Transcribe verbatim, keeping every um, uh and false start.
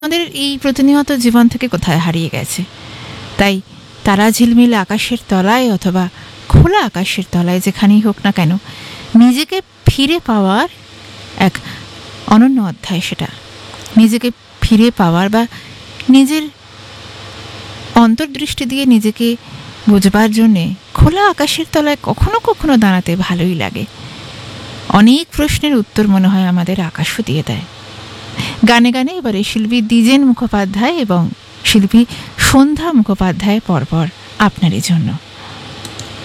আমাদের এই প্রতিনিয়ত জীবন থেকে কোথায় হারিয়ে গেছে। তাই তারা ঝিলমিল আকাশের তলায় অথবা খোলা আকাশের তলায় যেখানেই হোক না কেন, নিজেকে ফিরে পাওয়ার এক অনন্য অধ্যায় সেটা। নিজেকে ফিরে পাওয়ার বা নিজের অন্তর্দৃষ্টি দিয়ে নিজেকে বুঝবার জন্যে খোলা আকাশের তলায় কখনো কখনো দাঁড়াতে ভালোই লাগে। অনেক প্রশ্নের উত্তর মনে হয় আমাদের আকাশও দিয়ে দেয়। গানে গানে এবারে শিল্পী দ্বিজেন মুখোপাধ্যায় এবং শিল্পী সন্ধ্যা মুখোপাধ্যায় পরপর আপনারই জন্য।